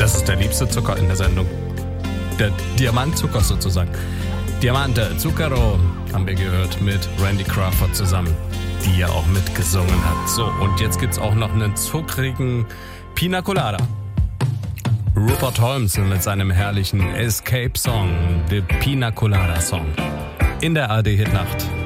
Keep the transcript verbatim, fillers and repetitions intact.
Das ist der liebste Zucker in der Sendung. Der Diamantzucker sozusagen. Diamante, Zucchero haben wir gehört mit Randy Crawford zusammen, die ja auch mitgesungen hat. So, und jetzt gibt's auch noch einen zuckrigen Pina Colada. Rupert Holmes mit seinem herrlichen Escape-Song, The Pina Colada Song. In der A R D-Hitnacht.